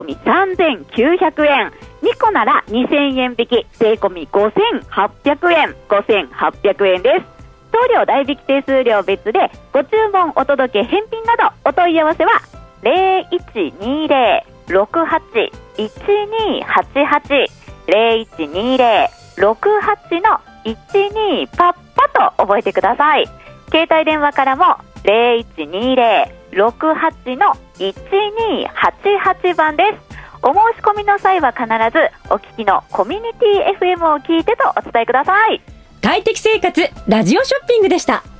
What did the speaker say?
3900円、2個なら2000円引き、税込み5800円です。送料代引き手数料別で、ご注文お届け返品などお問い合わせは 0120-68-1288 0120-68-12パッパと覚えてください。携帯電話からも 0120-68-1288 番です。お申し込みの際は必ずお聞きのコミュニティ FM を聞いてとお伝えください。 快適生活ラジオショッピングでした。